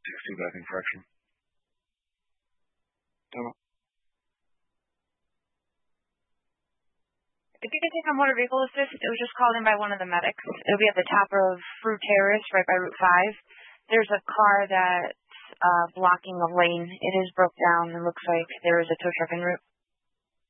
I think, fraction. If you could take on motor vehicle assist, it was just called in by one of the medics. It'll be at the top of Fruit Terrace, right by Route 5. There's a car that's blocking a lane. It is broke down. It looks like there is a tow truck en route.